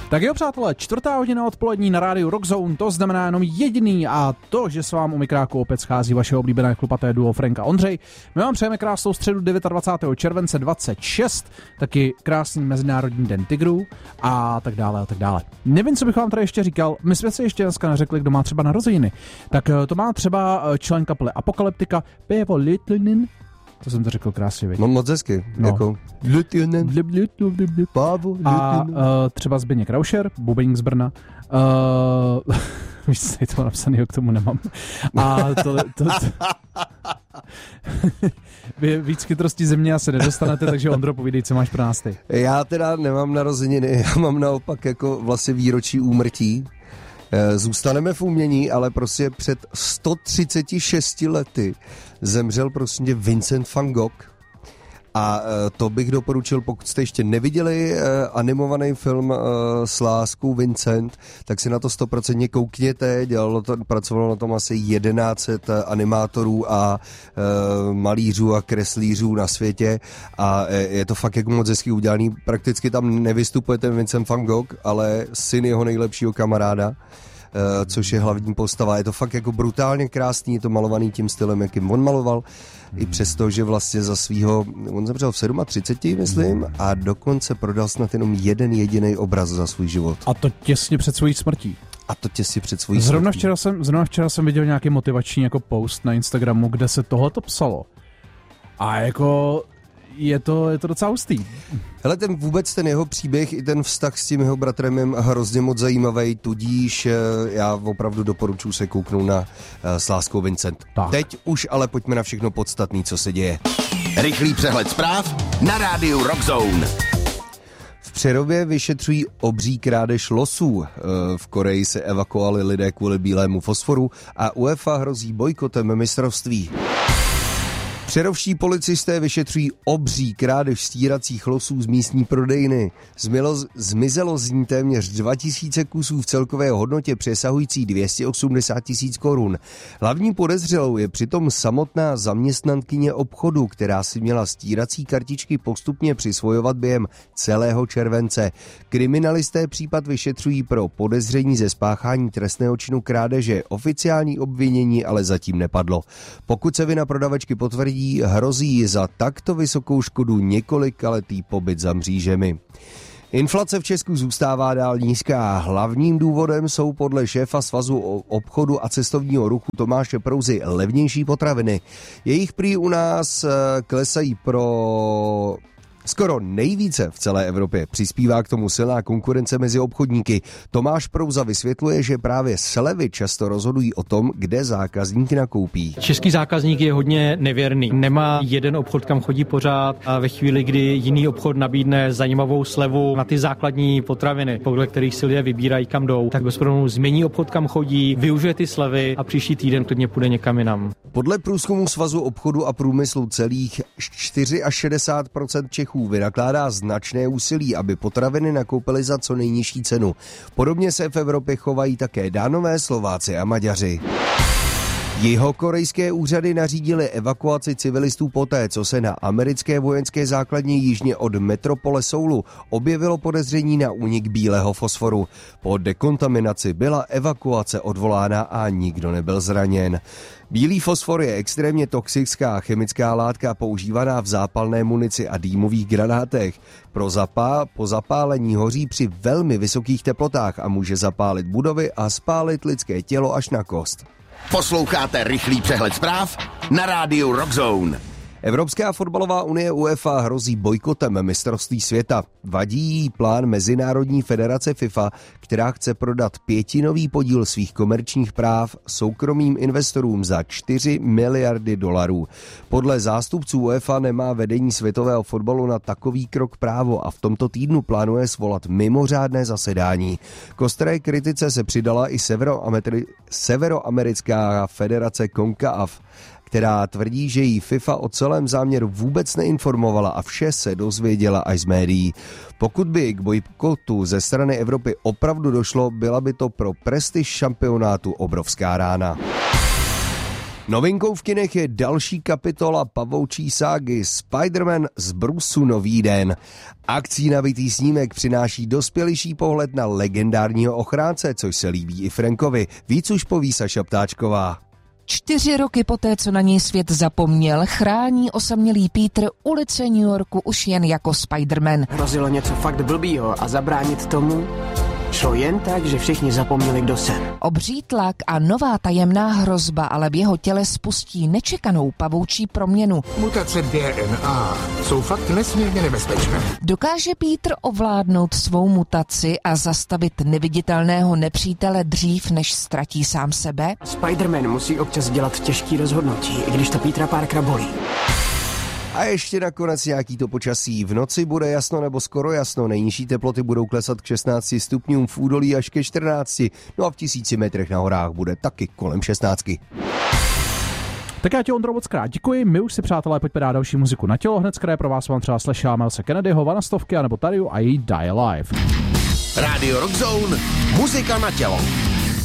Tak jo, přátelé, 4:00 odpolední na rádiu Rockzone, to znamená jenom jediný, a to, že se vám u mikráku opět schází vaše oblíbené chlupaté duo Frank a Ondřej. My vám přejeme krásnou středu 29. července 26, taky krásný Mezinárodní den tigrů a tak dále a tak dále. Nevím, co bych vám tady ještě říkal, my jsme si ještě dneska neřekli, kdo má třeba narozeniny. Tak to má třeba člen kapely Apokalyptika, Pévo Litlinin. To jsem to řekl krásně, viď? No moc hezky, no. Jako a třeba Zbyněk Rauscher, bubeník z Brna. Víš, co je to napsaného, k tomu nemám. A to vy víc chytrostí země asi nedostanete, takže Ondro, povídej, co máš pro nás ty. Já teda nemám narozeniny, já mám naopak jako vlastně výročí úmrtí. Zůstaneme v umění, ale prostě před 136 lety zemřel prostě Vincent van Gogh. A to bych doporučil, pokud jste ještě neviděli animovaný film s láskou Vincent, tak si na to 100% koukněte. Pracovalo na tom asi 1100 animátorů a malířů a kreslířů na světě a je to fakt jako moc hezky udělaný. Prakticky tam nevystupuje ten Vincent van Gogh, ale syn jeho nejlepšího kamaráda, což je hlavní postava. Je to fakt jako brutálně krásný, je to malovaný tím stylem, jakým on maloval. I přesto, že vlastně za svýho, on zemřel v 37, myslím, a dokonce prodal snad jenom jeden jediný obraz za svůj život. A to těsně před svojí smrtí. Zrovna včera jsem viděl nějaký motivační jako post na Instagramu, kde se tohoto psalo. A jako je to docela hustý. Hele, ten jeho příběh i ten vztah s tím jeho bratrem je hrozně moc zajímavý, tudíž já opravdu doporučuji se kouknout na S láskou Vincent. Tak. Teď už ale pojďme na všechno podstatné, co se děje. Rychlý přehled zpráv na rádiu Rockzone. V Přerově vyšetřují obří krádež losů. V Koreji se evakuovali lidé kvůli bílému fosforu a UEFA hrozí bojkotem mistrovství. Přerovští policisté vyšetřují obří krádež stíracích losů z místní prodejny. Zmizelo z ní téměř 2000 kusů v celkové hodnotě přesahující 280 000 korun. Hlavní podezřelou je přitom samotná zaměstnankyně obchodu, která si měla stírací kartičky postupně přisvojovat během celého července. Kriminalisté případ vyšetřují pro podezření ze spáchání trestného činu krádeže. Oficiální obvinění ale zatím nepadlo. Pokud se vina prodavačky potvrdí, hrozí za takto vysokou škodu několikaletý pobyt za mřížemi. Inflace v Česku zůstává dál nízká. Hlavním důvodem jsou podle šéfa Svazu obchodu a cestovního ruchu Tomáše Prouzy levnější potraviny. Jejich prý u nás klesají pro skoro nejvíce v celé Evropě. Přispívá k tomu silná konkurence mezi obchodníky. Tomáš Prouza vysvětluje, že právě slevy často rozhodují o tom, kde zákazník nakoupí. Český zákazník je hodně nevěrný. Nemá jeden obchod, kam chodí pořád, a ve chvíli, kdy jiný obchod nabídne zajímavou slevu na ty základní potraviny, podle kterých si lidé vybírají, kam jdou, tak bez problémů změní obchod, kam chodí, využije ty slevy a příští týden klidně půjde někam jinam. Podle průzkumu Svazu obchodu a průmyslu celých 64% Čechů vynakládá značné úsilí, aby potraviny nakoupili za co nejnižší cenu. Podobně se v Evropě chovají také Dánové, Slováci a Maďaři. Jihokorejské úřady nařídily evakuaci civilistů poté, co se na americké vojenské základně jižně od metropole Soulu objevilo podezření na únik bílého fosforu. Po dekontaminaci byla evakuace odvolána a nikdo nebyl zraněn. Bílý fosfor je extrémně toxická chemická látka používaná v zápalné munici a dýmových granátech. Po zapálení hoří při velmi vysokých teplotách a může zapálit budovy a spálit lidské tělo až na kost. Posloucháte rychlý přehled zpráv na rádiu Rockzone. Evropská fotbalová unie UEFA hrozí bojkotem mistrovství světa. Vadí jí plán Mezinárodní federace FIFA, která chce prodat 5% podíl svých komerčních práv soukromým investorům za 4 miliardy dolarů. Podle zástupců UEFA nemá vedení světového fotbalu na takový krok právo a v tomto týdnu plánuje svolat mimořádné zasedání. K ostré kritice se přidala i severoamerická federace CONCACAF, která tvrdí, že jí FIFA o celém záměru vůbec neinformovala a vše se dozvěděla až z médií. Pokud by k bojkotu ze strany Evropy opravdu došlo, byla by to pro prestiž šampionátu obrovská rána. Novinkou v kinech je další kapitola pavoučí ságy Spider-Man z Brusu Nový den. Akcí nabitý snímek přináší dospělejší pohled na legendárního ochránce, což se líbí i Frankovi. Víc už poví Saša Ptáčková. 4 roky poté, co na něj svět zapomněl, chrání osamělý Peter ulice New Yorku už jen jako Spider-Man. Hrozilo něco fakt blbýho a zabránit tomu šlo jen tak, že všichni zapomněli, kdo jsem. Obří tlak a nová tajemná hrozba ale v jeho těle spustí nečekanou pavoučí proměnu. Mutace DNA jsou fakt nesmírně nebezpečné. Dokáže Peter ovládnout svou mutaci a zastavit neviditelného nepřítele dřív, než ztratí sám sebe? Spider-Man musí občas dělat těžký rozhodnutí, i když to Petera párkrát bolí. A ještě nakonec nějaký to počasí. V noci bude jasno nebo skoro jasno. Nejnižší teploty budou klesat k 16 stupňům, v údolí až ke 14. No a v 1000 metrech na horách bude taky kolem 16. Tak já ti, Ondro, moc krát děkuji. My už si, přátelé, pojďme dát další muziku na tělo. Hned z kraje pro vás vám třeba Slash'a, Milese Kennedyho, Vanastovky, anebo Tariu a její Die Alive. Radio Rock Zone, muzika na tělo.